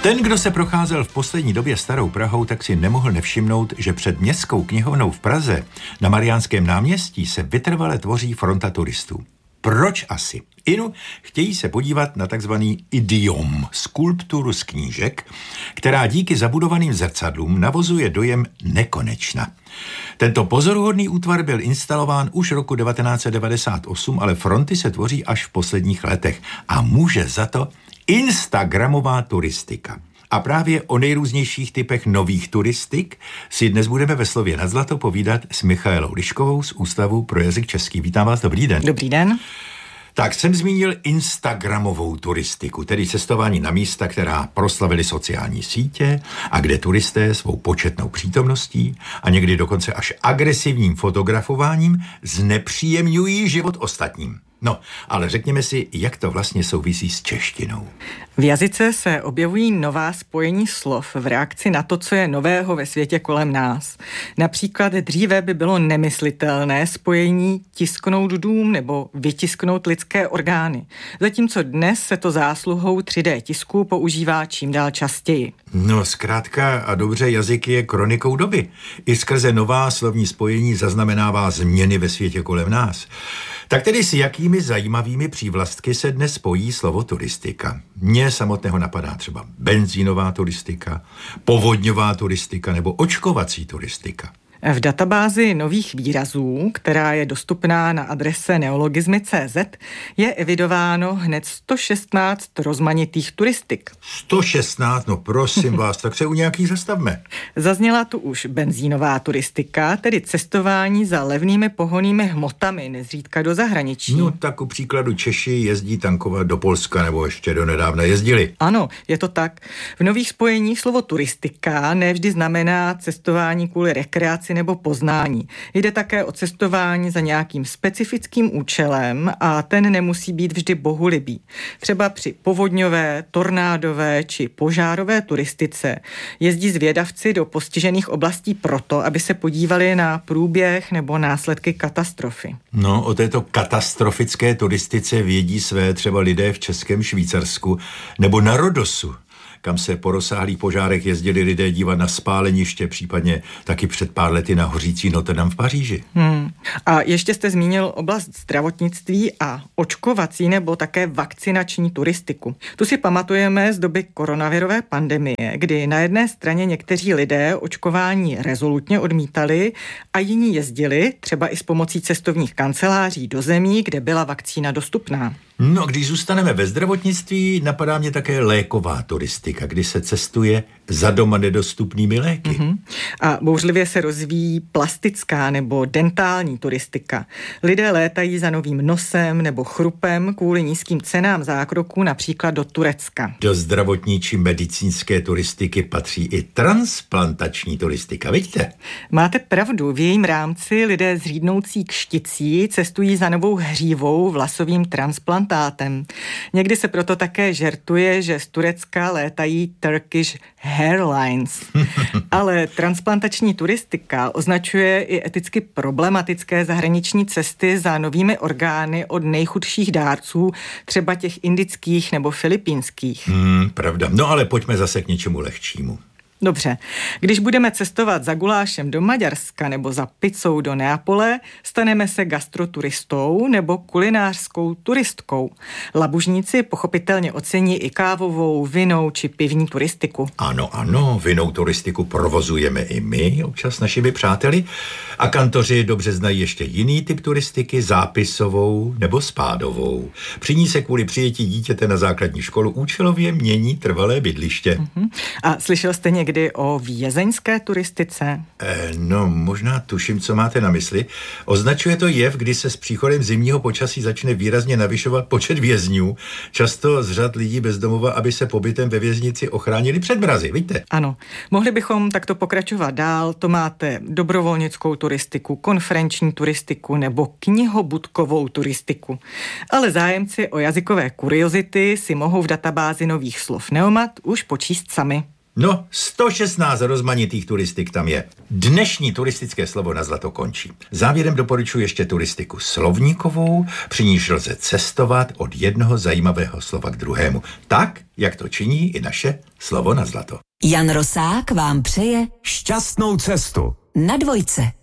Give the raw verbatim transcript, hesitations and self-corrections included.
Ten, kdo se procházel v poslední době starou Prahou, tak si nemohl nevšimnout, že před městskou knihovnou v Praze na Mariánském náměstí se vytrvale tvoří fronta turistů. Proč asi? Inu, chtějí se podívat na takzvaný idiom, skulpturu z knížek, která díky zabudovaným zrcadlům navozuje dojem nekonečna. Tento pozoruhodný útvar byl instalován už roku devatenáct set devadesát osm, ale fronty se tvoří až v posledních letech a může za to instagramová turistika. A právě o nejrůznějších typech nových turistik si dnes budeme ve Slově nad zlato povídat s Michaelou Liškovou z Ústavu pro jazyk český. Vítám vás, dobrý den. Dobrý den. Tak jsem zmínil instagramovou turistiku, tedy cestování na místa, která proslavily sociální sítě a kde turisté svou početnou přítomností a někdy dokonce až agresivním fotografováním znepříjemňují život ostatním. No, ale řekněme si, jak to vlastně souvisí s češtinou. V jazyce se objevují nová spojení slov v reakci na to, co je nového ve světě kolem nás. Například dříve by bylo nemyslitelné spojení tisknout dům nebo vytisknout lidské orgány. Zatímco dnes se to zásluhou tři dé tisku používá čím dál častěji. No, zkrátka a dobře, jazyk je kronikou doby. I skrze nová slovní spojení zaznamenává změny ve světě kolem nás. Tak tedy s jakými zajímavými přívlastky se dnes spojí slovo turistika? Mně samotného napadá třeba benzínová turistika, povodňová turistika nebo očkovací turistika. V databázi nových výrazů, která je dostupná na adrese neologizmy tečka cé zet, je evidováno hned sto šestnáct rozmanitých turistik. sto šestnáct, no prosím vás, tak se u nějakých zastavme. Zazněla tu už benzínová turistika, tedy cestování za levnými pohonnými hmotami, nezřídka do zahraničí. No tak u příkladu Češi jezdí tankovat do Polska, nebo ještě do nedávna jezdili. Ano, je to tak. V nových spojeních slovo turistika nevždy znamená cestování kvůli rekreaci nebo poznání. Jde také o cestování za nějakým specifickým účelem a ten nemusí být vždy bohulibý. Třeba při povodňové, tornádové či požárové turistice jezdí zvědavci do postižených oblastí proto, aby se podívali na průběh nebo následky katastrofy. No, o této katastrofické turistice vědí své třeba lidé v Českém Švýcarsku nebo na Rodosu, kam se po rozsáhlých požárech jezdili lidé dívat na spáleniště, případně taky před pár lety na hořící Notre Dame v Paříži. Hmm. A ještě jste zmínil oblast zdravotnictví a očkovací nebo také vakcinační turistiku. Tu si pamatujeme z doby koronavirové pandemie, kdy na jedné straně někteří lidé očkování rezolutně odmítali a jiní jezdili, třeba i s pomocí cestovních kanceláří, do zemí, kde byla vakcína dostupná. No, když zůstaneme ve zdravotnictví, napadá mě také léková turistika, kdy se cestuje za doma nedostupnými léky. Mm-hmm. A bouřlivě se rozvíjí plastická nebo dentální turistika. Lidé létají za novým nosem nebo chrupem kvůli nízkým cenám zákroků například do Turecka. Do zdravotní či medicínské turistiky patří i transplantační turistika, vidíte? Máte pravdu, v jejím rámci lidé zřídnoucí k šticí cestují za novou hřívou vlasovým transplantátem. Někdy se proto také žertuje, že z Turecka létají Turkish Airlines. Ale transplantační turistika označuje i eticky problematické zahraniční cesty za novými orgány od nejchudších dárců, třeba těch indických nebo filipínských. Hmm, pravda. No ale pojďme zase k něčemu lehčímu. Dobře, když budeme cestovat za gulášem do Maďarska nebo za pizzou do Neapole, staneme se gastroturistou nebo kulinářskou turistkou. Labužníci pochopitelně ocení i kávovou, vinou či pivní turistiku. Ano, ano, vinou turistiku provozujeme i my, občas s našimi přáteli. A kantoři dobře znají ještě jiný typ turistiky, zápisovou nebo spádovou. Při ní se kvůli přijetí dítěte na základní školu účelově mění trvalé bydliště. Uh-huh. A slyšel jste někdy o vězeňské turistice? Eh, no, možná tuším, co máte na mysli. Označuje to jev, kdy se s příchodem zimního počasí začne výrazně navyšovat počet vězňů, často z řad lidí bez domova, aby se pobytem ve věznici ochránili před mrazy, víte? Ano, mohli bychom takto pokračovat dál. To máte dobrovolnickou turistiku, konferenční turistiku nebo knihobudkovou turistiku. Ale zájemci o jazykové kuriozity si mohou v databázi nových slov Neomat už počíst sami. No, sto šestnáct rozmanitých turistik tam je. Dnešní turistické slovo na zlato končí. Závěrem doporučuji ještě turistiku slovníkovou, při níž lze cestovat od jednoho zajímavého slova k druhému. Tak, jak to činí i naše slovo na zlato. Jan Rosák vám přeje šťastnou cestu na Dvojce.